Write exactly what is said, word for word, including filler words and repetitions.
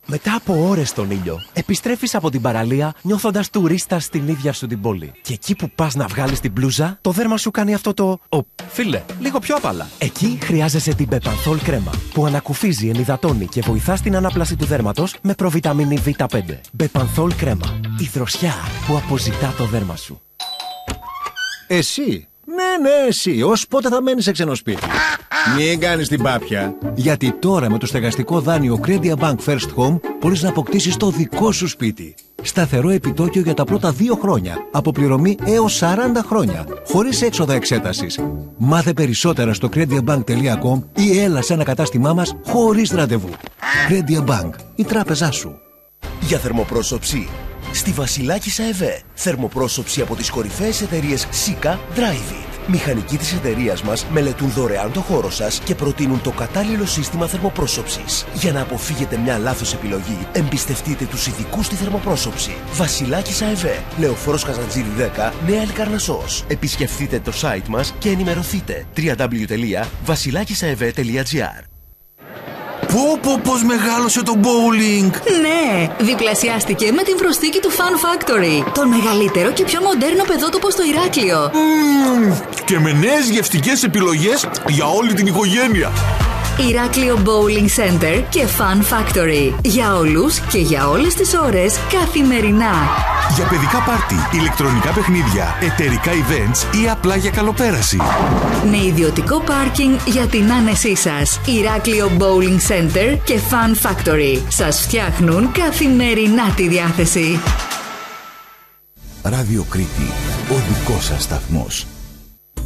Μετά από ώρες στον ήλιο, επιστρέφεις από την παραλία νιώθοντας τουρίστας στην ίδια σου την πόλη. Και εκεί που πας να βγάλεις την μπλούζα, το δέρμα σου κάνει αυτό το. Ω, φίλε, λίγο πιο απαλά. Εκεί χρειάζεσαι την Bepanthol κρέμα, που ανακουφίζει, ενυδατώνει και βοηθά στην ανάπλαση του δέρματος με προβιταμίνη βι πέντε. Bepanthol κρέμα. Η δροσιά που αποζητά το δέρμα σου. Εσύ. Ναι, ναι, εσύ. Ως πότε θα μένεις σε ξένο σπίτι? Μην κάνεις την πάπια. Γιατί τώρα με το στεγαστικό δάνειο Credia Bank First Home μπορείς να αποκτήσεις το δικό σου σπίτι. Σταθερό επιτόκιο για τα πρώτα δύο χρόνια. Αποπληρωμή έως σαράντα χρόνια. Χωρίς έξοδα εξέτασης. Μάθε περισσότερα στο crediabank τελεία com ή έλα σε ένα κατάστημά μας χωρίς ραντεβού. Credia Bank. Η τράπεζά σου. Για θερμοπρόσωψη. Στη Βασιλάκισσα ΕΒΕ. Θερμοπρόσωψη από τις κορυφαίες εταιρείες Sika, Drive It. Μηχανικοί της εταιρείας μας μελετούν δωρεάν το χώρο σας και προτείνουν το κατάλληλο σύστημα θερμοπρόσωψης. Για να αποφύγετε μια λάθος επιλογή, εμπιστευτείτε τους ειδικούς στη θερμοπρόσωψη. Βασιλάκισσα ΕΒΕ. Λεωφόρος Καζαντζίδη δέκα, Νέα Ελκαρνασσός. Επισκεφτείτε το site μας και ενημερωθείτε. double-u double-u double-u τελεία βασιλάκισσα-ευε τελεία τζι άρ. Πω πω πως μεγάλωσε το bowling! Ναι, διπλασιάστηκε με την προσθήκη του Fun Factory. Το μεγαλύτερο και πιο μοντέρνο παιδότοπο στο Ηράκλειο. Mm, και με νέες γευστικές επιλογές για όλη την οικογένεια. Ηράκλειο Bowling Center και Fun Factory. Για όλους και για όλες τις ώρες, καθημερινά. Για παιδικά πάρτι, ηλεκτρονικά παιχνίδια, εταιρικά events ή απλά για καλοπέραση. Με ιδιωτικό πάρκινγκ για την άνεσή σας. Ηράκλειο Bowling Center και Fun Factory. Σας φτιάχνουν καθημερινά τη διάθεση. Ράδιο Κρήτη, ο δικός σας σταθμός.